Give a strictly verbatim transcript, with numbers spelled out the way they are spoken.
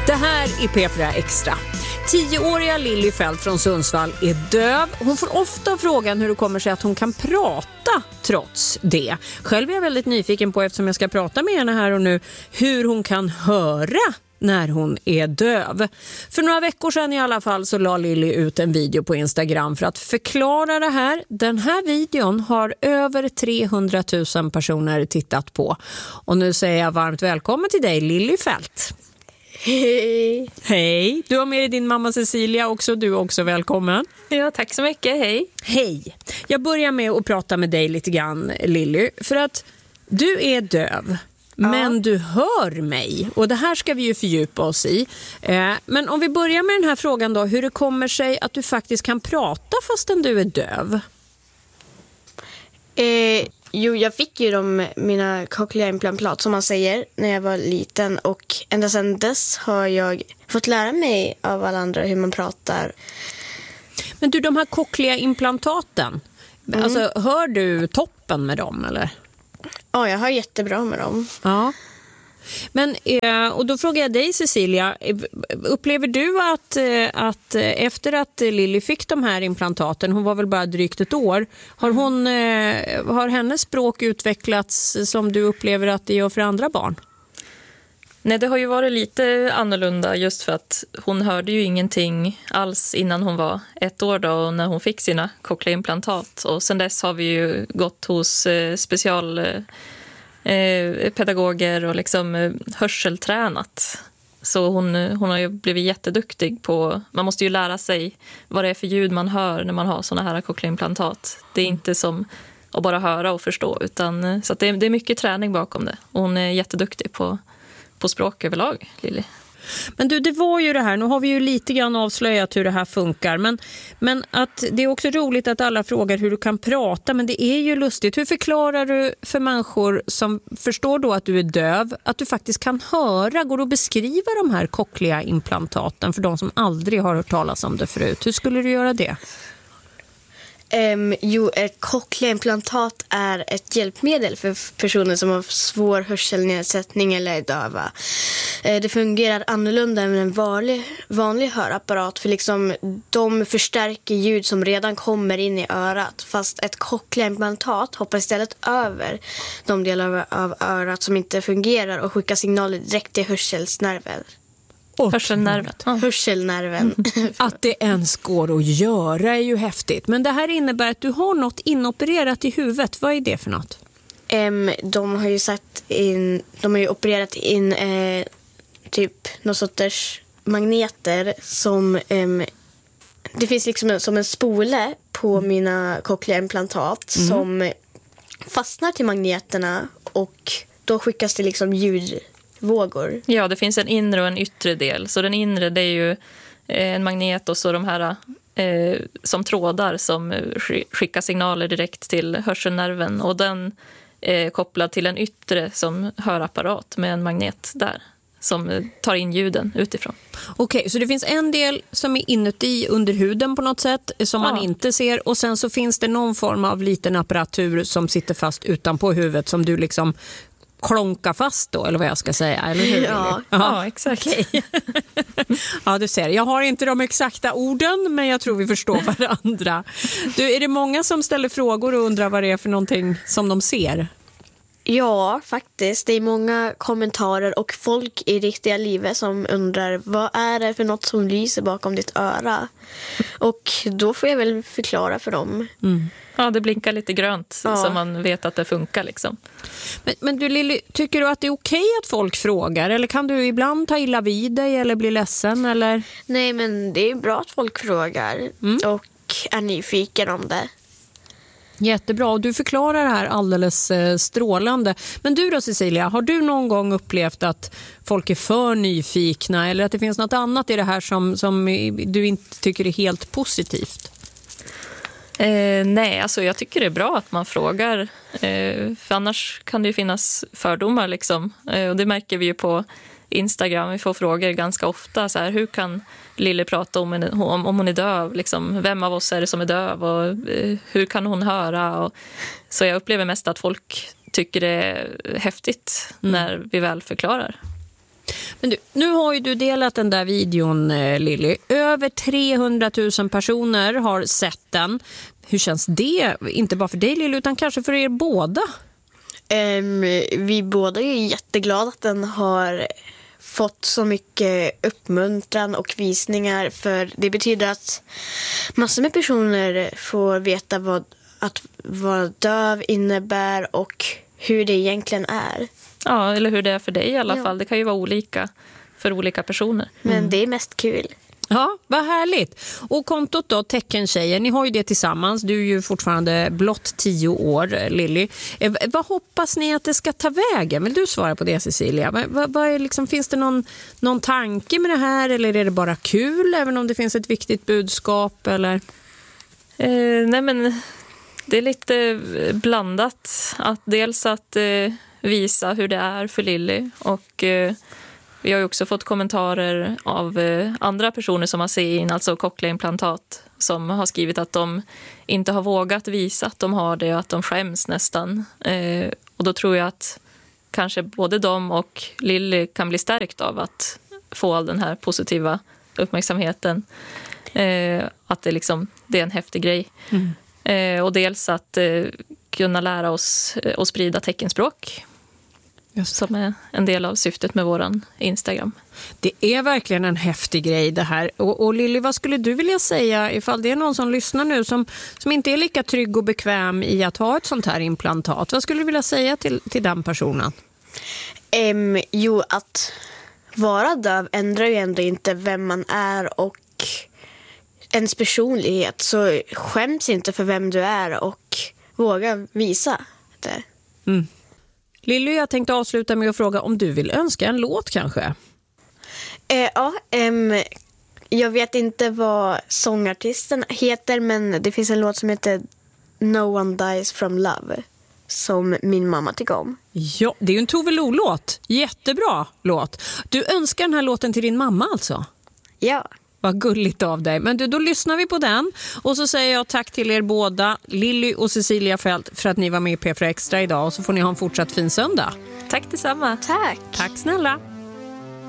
Det här är P fyra Extra. Tioåriga Lilly Fält från Sundsvall är döv. Hon får ofta frågan hur det kommer sig att hon kan prata trots det. Själv är jag väldigt nyfiken på, eftersom jag ska prata med henne här och nu, hur hon kan höra när hon är döv. För några veckor sedan i alla fall så la Lilly ut en video på Instagram för att förklara det här. Den här videon har över trehundratusen personer tittat på. Och nu säger jag varmt välkommen till dig, Lilly Fält. Hej. Hej, du har med dig din mamma Cecilia också, du är också välkommen. Ja, tack så mycket, hej. Hej, jag börjar med att prata med dig lite grann, Lilly, för att du är döv. Ja. Men du hör mig, och det här ska vi ju fördjupa oss i. Eh, men om vi börjar med den här frågan då, hur det kommer sig att du faktiskt kan prata fastän du är döv? Eh, jo, jag fick ju de, mina cochleaimplantat som man säger när jag var liten, och ända sedan dess har jag fått lära mig av alla andra hur man pratar. Men du, de här cochleaimplantaten, mm. alltså hör du toppen med dem eller? Ja, jag hör jättebra med dem. Ja. Men, och då frågar jag dig, Cecilia, upplever du att, att efter att Lilly fick de här implantaten, hon var väl bara drygt ett år, har, hon, har hennes språk utvecklats som du upplever att det gör för andra barn? Nej, det har ju varit lite annorlunda just för att hon hörde ju ingenting alls innan hon var ett år då, och när hon fick sina cochleaimplantat. Och sen dess har vi ju gått hos eh, special... Eh, pedagoger och liksom eh, hörseltränat. Så hon, hon har ju blivit jätteduktig på, man måste ju lära sig vad det är för ljud man hör när man har såna här cochleaimplantat. Det är inte som att bara höra och förstå, utan så att det, är, det är mycket träning bakom det. Och hon är jätteduktig på, på språk överlag, Lilly. Men du, det var ju det här, nu har vi ju lite grann avslöjat hur det här funkar, men, men att det är också roligt att alla frågar hur du kan prata, men det är ju lustigt. Hur förklarar du för människor som förstår då att du är döv att du faktiskt kan höra? Går du att beskriva de här cochleaimplantaten för de som aldrig har hört talas om det förut? Hur skulle du göra det? Um, jo, ett cochleaimplantat är ett hjälpmedel för personer som har svår hörselnedsättning eller är döva. Uh, det fungerar annorlunda än en vanlig, vanlig hörapparat, för liksom de förstärker ljud som redan kommer in i örat, fast ett cochleaimplantat hoppar istället över de delar av örat som inte fungerar och skickar signaler direkt till hörselsnerven. Hörselnerven. Ja. Hörselnerven. Att det ens går att göra är ju häftigt. Men det här innebär att du har något inopererat i huvudet. Vad är det för något? Um, de har ju satt in, de har ju opererat in eh, typ någon sorters magneter som um, det finns liksom en, som en spole på mm. mina cochleaimplantat mm. som fastnar till magneterna, och då skickas det liksom ljud vågor. Ja, det finns en inre och en yttre del. Så den inre, det är ju en magnet, och så de här eh, som trådar som skickar signaler direkt till hörselnerven, och den är kopplad till en yttre som hörapparat med en magnet där som tar in ljuden utifrån. Okej, okay, så det finns en del som är inuti under huden på något sätt som ja. man inte ser, och sen så finns det någon form av liten apparatur som sitter fast utanpå huvudet som du liksom klonka fast då, eller vad jag ska säga, eller hur? Ja, ja, exakt. Okay. Ja, du ser. Jag har inte de exakta orden, men jag tror vi förstår varandra. Du, är det många som ställer frågor och undrar vad det är för någonting som de ser? Ja, faktiskt. Det är många kommentarer och folk i riktiga livet som undrar vad är det för något som lyser bakom ditt öra? Och då får jag väl förklara för dem. Mm. Ja, det blinkar lite grönt ja. så man vet att det funkar liksom. Men, men du Lilly, tycker du att det är okej att folk frågar? Eller kan du ibland ta illa vid dig eller bli ledsen? Eller? Nej, men det är bra att folk frågar mm. och är nyfiken om det. Jättebra, och du förklarar det här alldeles eh, strålande. Men du då Cecilia, har du någon gång upplevt att folk är för nyfikna, eller att det finns något annat i det här som, som du inte tycker är helt positivt? Eh, nej, alltså jag tycker det är bra att man frågar, eh, för annars kan det ju finnas fördomar liksom. Eh, och det märker vi ju på Instagram, vi får frågor ganska ofta så här, hur kan Lilly prata om, en, om, om hon är döv liksom? Vem av oss är det som är döv och eh, hur kan hon höra? Och, så jag upplever mest att folk tycker det är häftigt mm. när vi väl förklarar. Men du, nu har ju du delat den där videon, Lilly. Över trehundratusen personer har sett den. Hur känns det? Inte bara för dig, Lilly, utan kanske för er båda? Um, vi båda är jätteglada att den har fått så mycket uppmuntran och visningar, för det betyder att massor med personer får veta vad, att vara döv innebär och hur det egentligen är. Ja, eller hur det är för dig i alla Ja. fall. Det kan ju vara olika för olika personer. Men Mm. det är mest kul. Ja, vad härligt. Och kontot då, Teckentjejer, ni har ju det tillsammans. Du är ju fortfarande blott tio år, Lilly. Eh, vad hoppas ni att det ska ta vägen? Vill du svara på det, Cecilia? Vad, vad, vad är liksom, finns det någon, någon tanke med det här, eller är det bara kul, även om det finns ett viktigt budskap? Eller? Eh, nej men det är lite blandat. Att dels att eh, visa hur det är för Lilly, och eh, vi har ju också fått kommentarer av eh, andra personer som har sett in, alltså cochlea-implantat, som har skrivit att de inte har vågat visa att de har det och att de skäms nästan. Eh, och då tror jag att kanske både de och Lilly kan bli stärkt av att få all den här positiva uppmärksamheten. Eh, att det, liksom, det är en häftig grej. Mm. Eh, och dels att eh, kunna lära oss eh, och sprida teckenspråk. Just. Som är en del av syftet med våran Instagram. Det är verkligen en häftig grej det här. Och, och Lilly, vad skulle du vilja säga ifall det är någon som lyssnar nu som, som inte är lika trygg och bekväm i att ha ett sånt här implantat? Vad skulle du vilja säga till, till den personen? Um, jo, att vara döv ändrar ju ändå inte vem man är och ens personlighet. Så skäms inte för vem du är och våga visa det. Mm. Lilly, jag tänkte avsluta med att fråga om du vill önska en låt kanske? Eh, ja, um, jag vet inte vad sångartisten heter, men det finns en låt som heter No One Dies From Love som min mamma tycker om. Ja, det är ju en Tove Lo-låt. Jättebra låt. Du önskar den här låten till din mamma alltså? Ja. Vad gulligt av dig. Men du, då lyssnar vi på den. Och så säger jag tack till er båda, Lilly och Cecilia Fält, för att ni var med i P fyra Extra idag. Och så får ni ha en fortsatt fin söndag. Tack detsamma. Tack. Tack snälla.